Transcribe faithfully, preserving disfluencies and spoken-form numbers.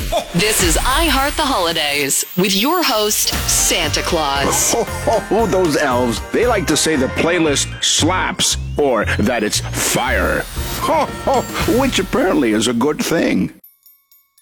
This is I Heart the Holidays with your host, Santa Claus. Ho, ho, ho, those elves, they like to say the playlist slaps or that it's fire. Ho, ho, which apparently is a good thing.